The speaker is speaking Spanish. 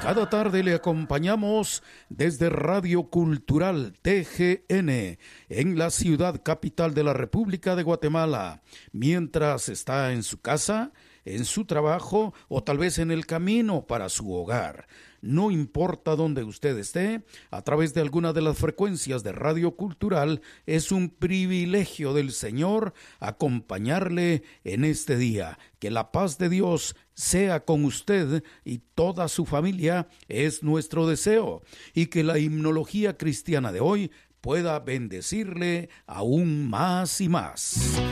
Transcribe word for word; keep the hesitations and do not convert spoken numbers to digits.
Cada tarde le acompañamos desde Radio Cultural T G N en la ciudad capital de la República de Guatemala, mientras está en su casa, en su trabajo o tal vez en el camino para su hogar. No importa dónde usted esté, a través de alguna de las frecuencias de Radio Cultural, es un privilegio del Señor acompañarle en este día. Que la paz de Dios sea con usted y toda su familia es nuestro deseo, y que la himnología cristiana de hoy pueda bendecirle aún más y más.